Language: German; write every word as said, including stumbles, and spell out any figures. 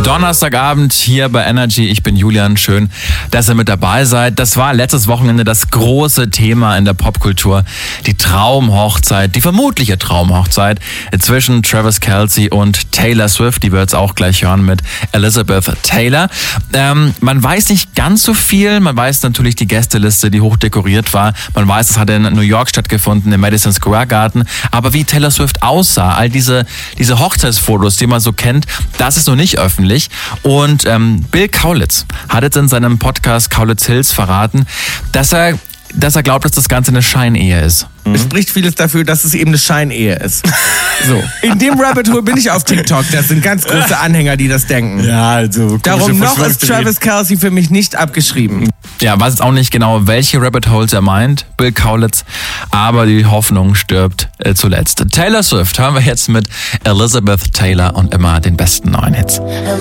Donnerstagabend hier bei Energy. Ich bin Julian. Schön, dass ihr mit dabei seid. Das war letztes Wochenende das große Thema in der Popkultur. Die Traumhochzeit, die vermutliche Traumhochzeit zwischen Travis Kelce und Taylor Swift, die wir jetzt auch gleich hören mit Elizabeth Taylor. Ähm, man weiß nicht ganz so viel. Man weiß natürlich die Gästeliste, die hoch dekoriert war. Man weiß, es hat in New York stattgefunden, im Madison Square Garden. Aber wie Taylor Swift aussah, all diese, diese Hochzeitsfotos, die man so kennt, das ist noch nicht öffentlich. Und ähm, Bill Kaulitz hat jetzt in seinem Podcast Kaulitz Hills verraten, dass er, dass er glaubt, dass das Ganze eine Scheinehe ist. Es spricht vieles dafür, dass es eben eine Scheinehe ist. So. In dem Rabbit Hole bin ich auf TikTok. Das sind ganz große Anhänger, die das denken. Ja, also. Darum noch ist Travis Kelce für mich nicht abgeschrieben. Ja, weiß jetzt auch nicht genau, welche Rabbit Holes er meint, Bill Kaulitz, aber die Hoffnung stirbt äh, zuletzt. Taylor Swift hören wir jetzt mit Elizabeth Taylor und immer den besten neuen Hits.